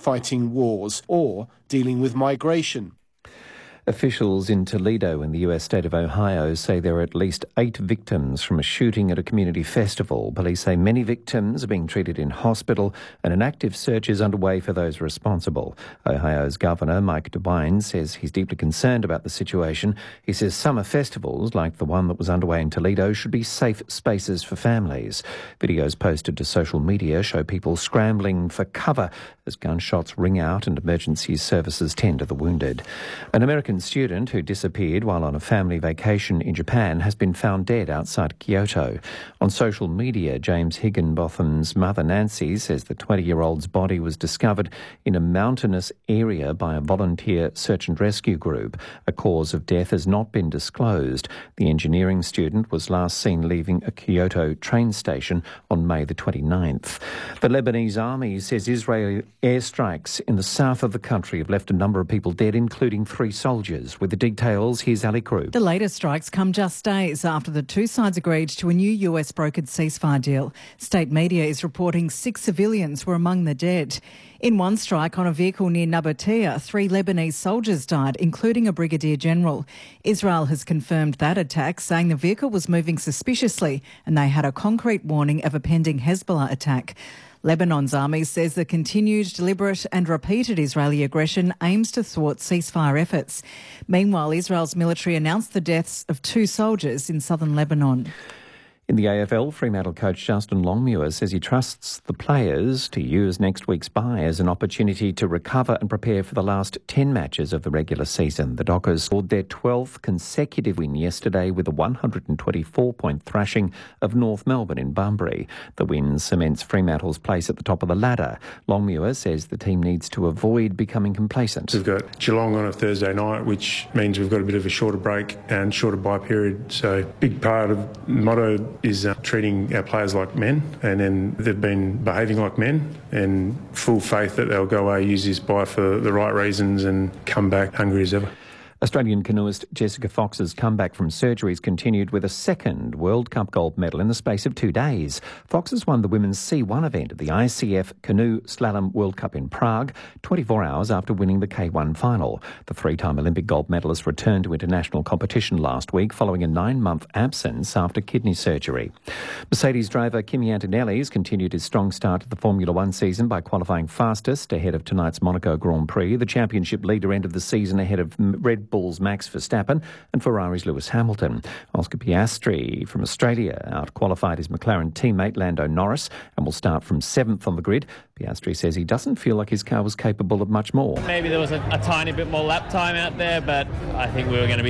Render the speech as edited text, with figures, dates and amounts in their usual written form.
fighting wars or dealing with migration. Officials in Toledo in the US state of Ohio say there are at least 8 victims from a shooting at a community festival. Police say many victims are being treated in hospital and an active search is underway for those responsible. Ohio's Governor Mike DeWine says he's deeply concerned about the situation. He says summer festivals, like the one that was underway in Toledo, should be safe spaces for families. Videos posted to social media show people scrambling for cover as gunshots ring out and emergency services tend to the wounded. An American student who disappeared while on a family vacation in Japan has been found dead outside Kyoto. On social media, James Higginbotham's mother Nancy says the 20-year-old's body was discovered in a mountainous area by a volunteer search and rescue group. A cause of death has not been disclosed. The engineering student was last seen leaving a Kyoto train station on May the 29th. The Lebanese army says Israeli airstrikes in the south of the country have left a number of people dead, including 3 soldiers. With the details, here's Ali Krug. The latest strikes come just days after the two sides agreed to a new US brokered ceasefire deal. State media is reporting 6 civilians were among the dead. In one strike on a vehicle near Nabatea, 3 Lebanese soldiers died, including a brigadier general. Israel has confirmed that attack, saying the vehicle was moving suspiciously and they had a concrete warning of a pending Hezbollah attack. Lebanon's army says the continued, deliberate and repeated Israeli aggression aims to thwart ceasefire efforts. Meanwhile, Israel's military announced the deaths of 2 soldiers in southern Lebanon. In the AFL, Fremantle coach Justin Longmuir says he trusts the players to use next week's bye as an opportunity to recover and prepare for the last 10 matches of the regular season. The Dockers scored their 12th consecutive win yesterday with a 124-point thrashing of North Melbourne in Bunbury. The win cements Fremantle's place at the top of the ladder. Longmuir says the team needs to avoid becoming complacent. We've got Geelong on a Thursday night, which means we've got a bit of a shorter break and shorter bye period. So big part of the motto is treating our players like men, and then they've been behaving like men, and full faith that they'll go away, use this bye for the right reasons and come back hungry as ever. Australian canoeist Jessica Fox's comeback from surgeries continued with a second World Cup gold medal in the space of 2 days. Fox has won the women's C1 event of the ICF Canoe Slalom World Cup in Prague 24 hours after winning the K1 final. The 3-time Olympic gold medalist returned to international competition last week following a 9-month absence after kidney surgery. Mercedes driver Kimi Antonelli has continued his strong start to the Formula One season by qualifying fastest ahead of tonight's Monaco Grand Prix. The championship leader ended the season ahead of Red Bull's Max Verstappen and Ferrari's Lewis Hamilton. Oscar Piastri from Australia out-qualified his McLaren teammate Lando Norris and will start from 7th on the grid. Piastri says he doesn't feel like his car was capable of much more. Maybe there was a tiny bit more lap time out there, but I think we were going to be